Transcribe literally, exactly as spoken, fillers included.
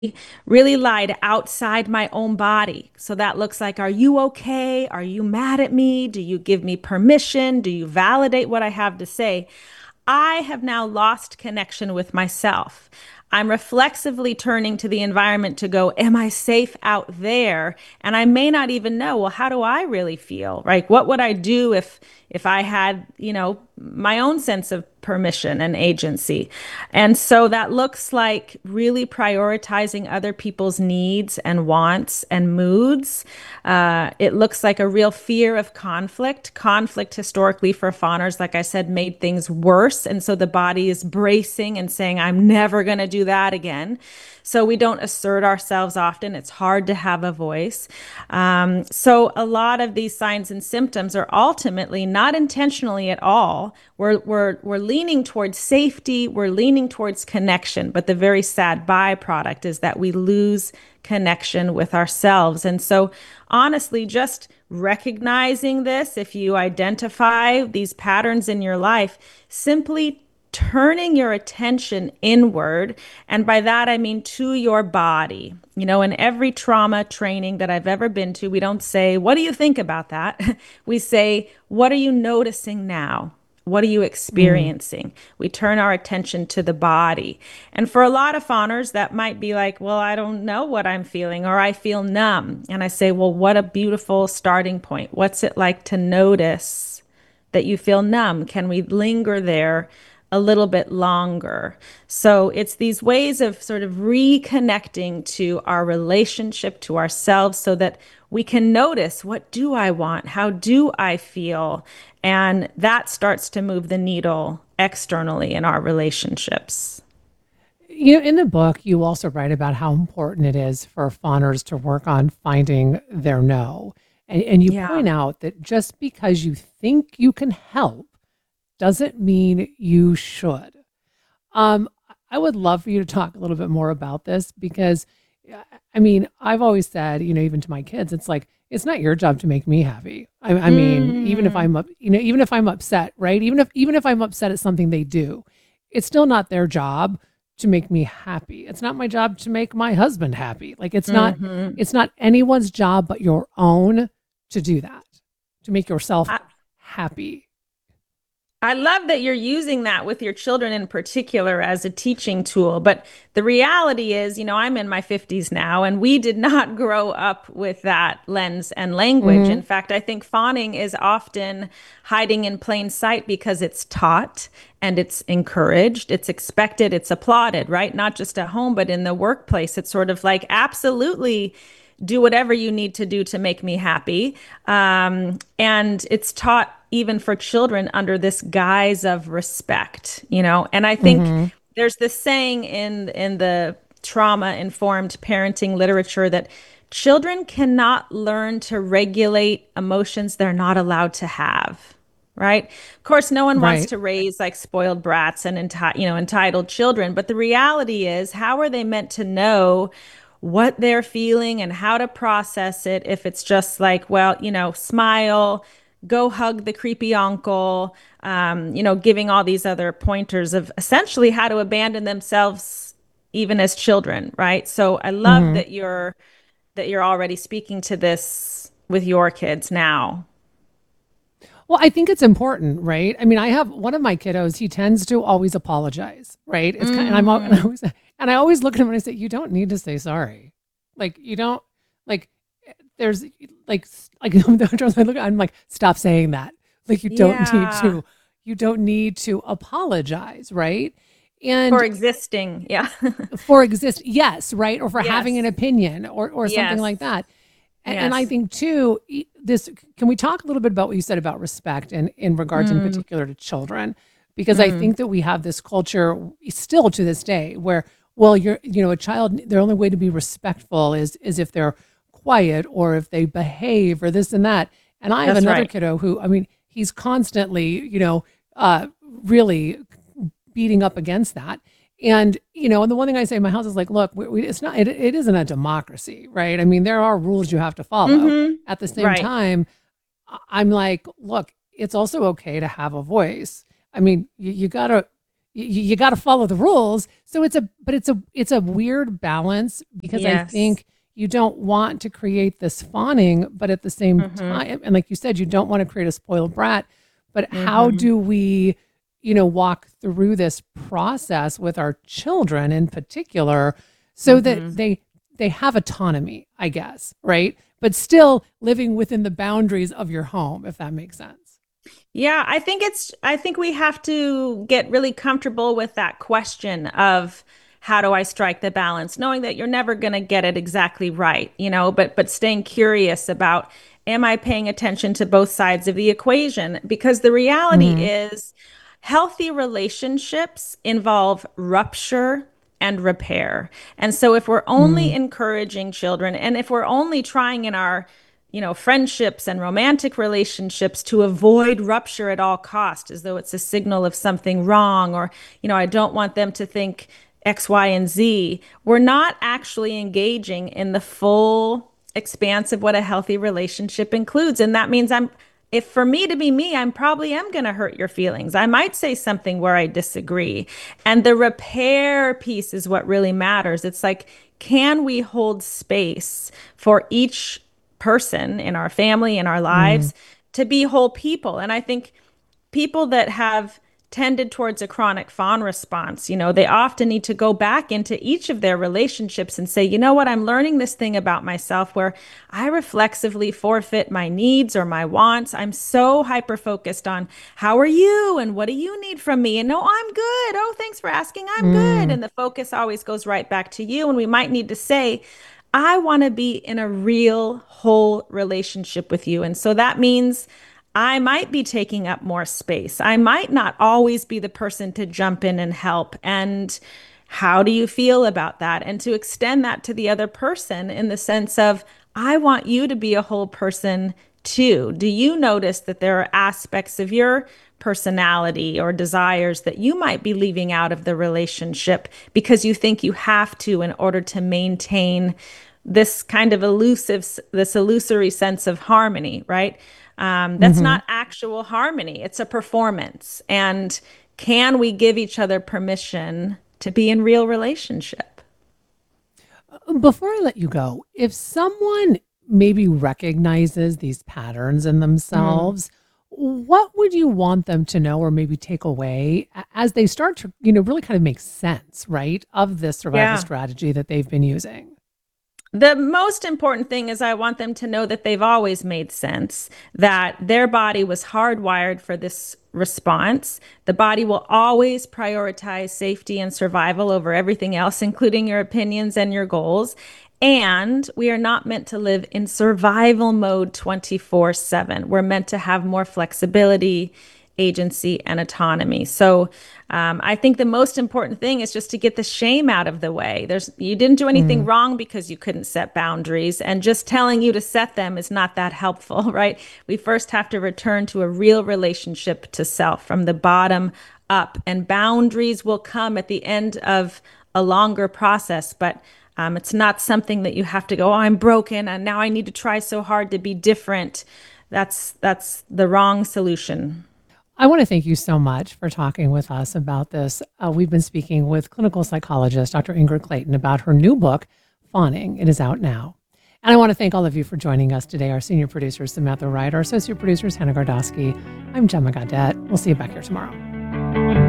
really lied outside my own body. So that looks like, are you okay? Are you mad at me? Do you give me permission? Do you validate what I have to say? I have now lost connection with myself. I'm reflexively turning to the environment to go, am I safe out there? And I may not even know, well, how do I really feel? Right? What would I do if if I had, you know, my own sense of permission and agency? And so that looks like really prioritizing other people's needs and wants and moods. Uh, it looks like a real fear of conflict. Conflict historically for fawners, like I said, made things worse. And so the body is bracing and saying, I'm never going to do that again. So we don't assert ourselves often. It's hard to have a voice. Um, so a lot of these signs and symptoms are ultimately not intentionally at all. We're, we're, we're leaning towards safety. We're leaning towards connection. But the very sad byproduct is that we lose connection with ourselves. And so honestly, just recognizing this, if you identify these patterns in your life, simply turning your attention inward. And by that, I mean to your body. You know, in every trauma training that I've ever been to, we don't say, what do you think about that? We say, what are you noticing now? What are you Mm. experiencing? We turn our attention to the body. And for a lot of fawners, that might be like, well, I don't know what I'm feeling, or I feel numb. And I say, well, what a beautiful starting point. What's it like to notice that you feel numb? Can we linger there a little bit longer? So it's these ways of sort of reconnecting to our relationship to ourselves so that we can notice, what do I want? How do I feel? And that starts to move the needle externally in our relationships. You know, in the book, you also write about how important it is for fawners to work on finding their no. And, and you Yeah. point out that just because you think you can help doesn't mean you should. Um, I would love for you to talk a little bit more about this because, uh, I mean, I've always said, you know, even to my kids, it's like, it's not your job to make me happy. I, I mean, even if Mm, I'm up, you know, even if I'm upset, right? Even if even if I'm upset at something they do, it's still not their job to make me happy. It's not my job to make my husband happy. Like it's not hmm it's not anyone's job but your own to do that, to make yourself I, happy. I love that you're using that with your children in particular as a teaching tool. But the reality is, you know, I'm in my fifties now, and we did not grow up with that lens and language. Mm-hmm. In fact, I think fawning is often hiding in plain sight because it's taught and it's encouraged, it's expected, it's applauded, right? Not just at home, but in the workplace. It's sort of like, absolutely do whatever you need to do to make me happy. Um, and it's taught even for children under this guise of respect, you know. And I think Mm-hmm. there's this saying in in the trauma informed parenting literature that children cannot learn to regulate emotions they're not allowed to have. Right. Of course, no one wants Right. to raise like spoiled brats and enti- you know, entitled children, but the reality is, how are they meant to know what they're feeling and how to process it if it's just like, well, you know, smile, go hug the creepy uncle, um, you know, giving all these other pointers of essentially how to abandon themselves even as children, right? So I love Mm-hmm. that you're that you're already speaking to this with your kids now. Well, I think it's important, right? I mean, I have one of my kiddos, he tends to always apologize, right? It's kind and I'm al- and I Mm, always and I always look at him and I say, you don't need to say sorry. Like you don't like there's like like I look I'm like, stop saying that. Like you don't need yeah. to you don't need to apologize, right? For And existing. Yeah. for exist, yes, right? Or for having an Yes. opinion or or something Yes. like that. And I Yes. think too, e- this can we talk a little bit about what you said about respect and in regards in Mm, particular to children? Because I mm. think that we have this culture still to this day where, well, you're, you know, a child, their only way to be respectful is is if they're quiet or if they behave or this and that. And I have That's another right. kiddo who, I mean, he's constantly, you know, uh, really beating up against that. And you know, and the one thing I say in my house is like, look, we, we, it's not, it, it isn't a democracy, right? I mean, there are rules you have to follow. Mm-hmm. At the same Right. time, I- am like, look, it's also okay to have a voice. I mean, you, you gotta, you, you got to follow the rules. So it's a, but it's a, it's a weird balance because I Yes. think you don't want to create this fawning, but at the same Mm-hmm. time, and like you said, you don't want to create a spoiled brat. But how Mm-hmm. do we, you know, walk through this process with our children in particular so that Mm-hmm. they they have autonomy, I guess, right? But still living within the boundaries of your home, if that makes sense. Yeah, I think it's, I think we have to get really comfortable with that question of how do I strike the balance, knowing that you're never going to get it exactly right, you know, but but staying curious about, am I paying attention to both sides of the equation? Because the reality Mm-hmm. is healthy relationships involve rupture and repair. And so if we're only Mm-hmm. encouraging children and if we're only trying in our you know, friendships and romantic relationships to avoid rupture at all cost, as though it's a signal of something wrong, or, you know, I don't want them to think X, Y, and Z. We're not actually engaging in the full expanse of what a healthy relationship includes. And that means I'm, if for me to be me, I'm probably am going to hurt your feelings. I might say something where I disagree. And the repair piece is what really matters. It's like, can we hold space for each person in our family, in our Mm-hmm. lives, to be whole people? And I think people that have tended towards a chronic fawn response, you know, they often need to go back into each of their relationships and say, you know what, I'm learning this thing about myself where I reflexively forfeit my needs or my wants. I'm so hyper focused on how are you and what do you need from me? And no, I'm good. Oh, thanks for asking. I'm good. Mm-hmm. And the focus always goes right back to you. And we might need to say, I want to be in a real whole relationship with you. And so that means I might be taking up more space. I might not always be the person to jump in and help. And how do you feel about that? And to extend that to the other person in the sense of, I want you to be a whole person too. Do you notice that there are aspects of your personality or desires that you might be leaving out of the relationship because you think you have to in order to maintain this kind of elusive, this illusory sense of harmony, right? Um, that's Mm-hmm. not actual harmony, it's a performance. And can we give each other permission to be in real relationship? Before I let you go, if someone maybe recognizes these patterns in Mm. themselves, what would you want them to know or maybe take away a- as they start to, you know, really kind of make sense, right, of this survival Yeah. strategy that they've been using? The most important thing is I want them to know that they've always made sense, that their body was hardwired for this response. The body will always prioritize safety and survival over everything else, including your opinions and your goals. And we are not meant to live in survival mode twenty-four seven. We're meant to have more flexibility, agency, and autonomy. So um, I think the most important thing is just to get the shame out of the way. There's you didn't do anything Mm, wrong because you couldn't set boundaries, and just telling you to set them is not that helpful, right? We first have to return to a real relationship to self from the bottom up, and boundaries will come at the end of a longer process, but um, it's not something that you have to go, oh, I'm broken and now I need to try so hard to be different. That's that's the wrong solution. I want to thank you so much for talking with us about this. Uh, we've been speaking with clinical psychologist Doctor Ingrid Clayton about her new book, Fawning. It is out now. And I want to thank all of you for joining us today. Our senior producer, Samantha Wright, our associate producers, Hannah Gardowski. I'm Gemma Gadet. We'll see you back here tomorrow.